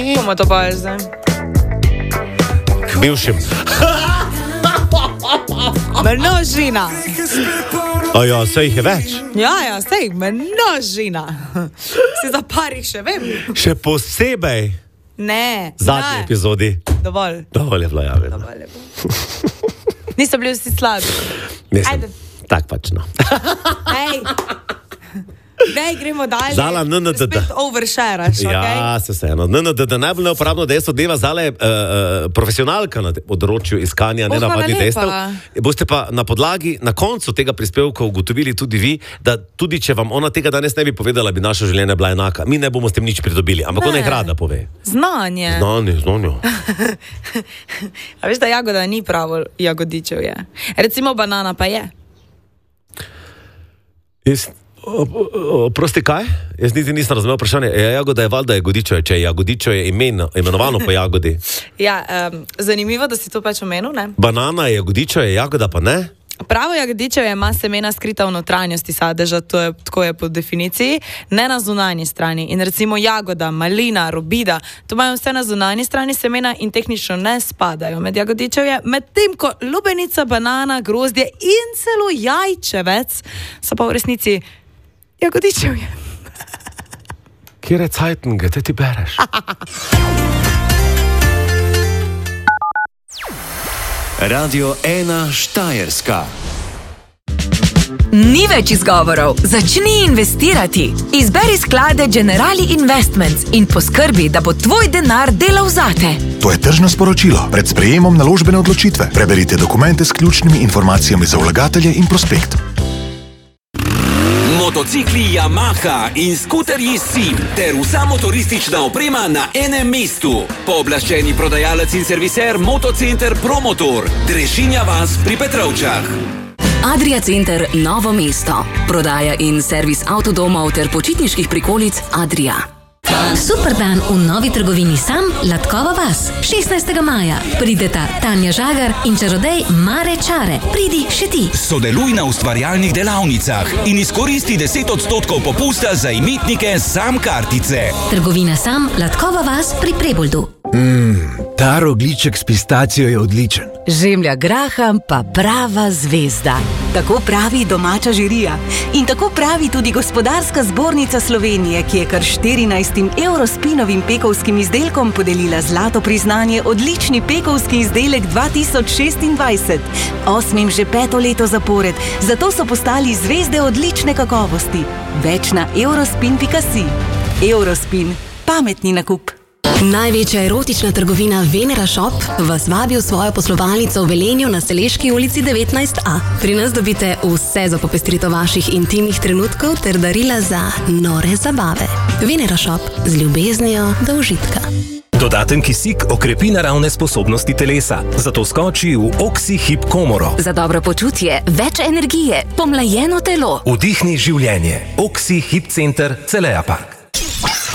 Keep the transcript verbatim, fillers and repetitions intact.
Komu to poješ zdaj? Bivšim. Množina. A ja, saj jih je več. Ja, ja, sej, množina. Si za parih še vem. Še posebej Ne. zadnji ne. epizodi. Dovolj. Dovolj je bilo, ja, vedno. Dovolj je bilo. Niso bili vsi slabi. Nisem. Ajde. Tak pač, no. Hej. Dej, gremo dalje. Zala, N N D D. Spet oversharaš, okej? Ja, se vseeno. N N D D, najbolj neuporabno dejstvo dneva, Zala je uh, uh, profesionalka na tem področju iskanja O, nenavadnih hvala dejstev. lepa. Boste pa na podlagi, na koncu tega prispevka ugotovili tudi vi, da tudi če vam ona tega danes ne bi povedala, bi naša življenja bila enaka. Mi ne bomo s tem nič pridobili, ampak Ne. ona jih rada pove. Znanje. Znanje, znanje. A veš, da jagoda ni pravo jagodičev je. Recimo banana pa je. Jaz, o- o- Oprosti, kaj? Jaz niti nisem razumel vprašanje. Je jagoda je valjda jagodičev, če je jagodičev je imen, imenovano po jagodi. Ja, um, zanimivo, da si to pač omenil, ne? Banana je jagodičev, je jagoda pa ne? Pravo jagodičev ima semena skrita v notranjosti sadeža, to je, tako je po definiciji, ne na zunanji strani. In recimo jagoda, malina, robida, to imajo vse na zunanji strani semena in tehnično ne spadajo med jagodičevje, medtem ko lubenica, banana, grozdje in celo jajčevec so pa v resnici jagodičevje. Kjer je cajtnge, te ti bereš? Radio ena Štajerska. Ni več izgovorov, začni investirati. Izberi sklade Generali Investments in poskrbi, da bo tvoj denar delal zate. To je tržno sporočilo. Pred sprejemom naložbene odločitve preberite dokumente s ključnimi informacijami za vlagatelje in prospekt. Motocikli Yamaha in skuterji Sim ter vsa motoristična oprema na enem mestu. Pooblaščeni prodajalec in serviser Motocenter Promotor, Drežinja vas pri Petrovčah. Adria Center Novo mesto. Prodaja in servis avtodomov ter počitniških prikolic Adria. Super dan v novi trgovini Sam, Latkova vas. šestnajstega maja prideta Tanja Žagar in čarodej Mare Čare. Pridi še ti. Sodeluj na ustvarjalnih delavnicah in izkoristi deset odstotkov popusta za imetnike Sam kartice. Trgovina Sam, Latkova vas pri Preboldu. Mmm, ta rogljiček s pistacijo je odličen. Žemlja graham pa prava zvezda. Tako pravi domača žirija. In tako pravi tudi Gospodarska zbornica Slovenije, ki je kar štirinajstim Eurospinovim pekovskim izdelkom podelila zlato priznanje odlični pekovski izdelek dva tisoč šestindvajset. Osmim že peto leto zapored, zato so postali zvezde odlične kakovosti. Več na eurospin pika si. Eurospin. Pametni nakup. Največja erotična trgovina Venera Shop vas vabi v svojo poslovalnico v Velenju na Seleški ulici devetnajst A. Pri nas dobite vse za popestritev vaših intimnih trenutkov ter darila za nore zabave. Venera Shop z ljubeznijo do užitka. Dodaten kisik okrepi naravne sposobnosti telesa, zato skoči v Oxy-Hip komoro. Za dobro počutje, več energije, pomlajeno telo. Vdihni življenje. Oxy-Hip center Celeja Park.